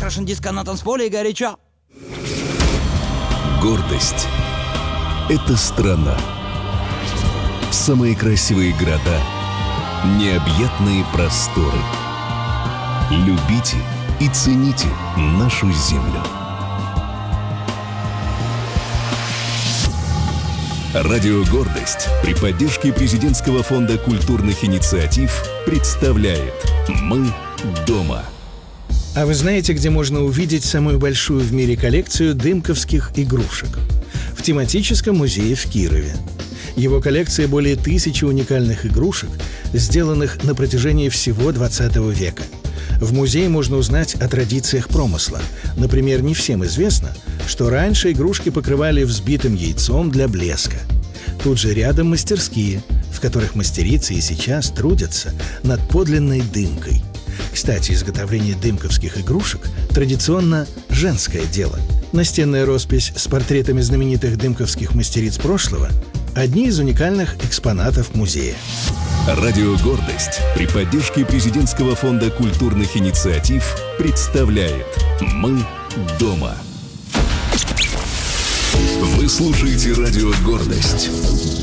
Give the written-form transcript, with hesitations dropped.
Russian Disco на танцполе и горячо. Гордость — это страна. Самые красивые города, необъятные просторы. Любите и цените нашу землю. Радио «Гордость» при поддержке Президентского фонда культурных инициатив представляет «Мы дома». А вы знаете, где можно увидеть самую большую в мире коллекцию дымковских игрушек? В тематическом музее в Кирове. Его коллекция более 1000 уникальных игрушек, сделанных на протяжении всего 20 века. В музее можно узнать о традициях промысла. Например, не всем известно, что раньше игрушки покрывали взбитым яйцом для блеска. Тут же рядом мастерские, в которых мастерицы и сейчас трудятся над подлинной дымкой. Кстати, изготовление дымковских игрушек традиционно женское дело. Настенная роспись с портретами знаменитых дымковских мастериц прошлого – одни из уникальных экспонатов музея. Радио «Гордость» при поддержке Президентского фонда культурных инициатив представляет «Мы дома». Вы слушаете радио «Гордость».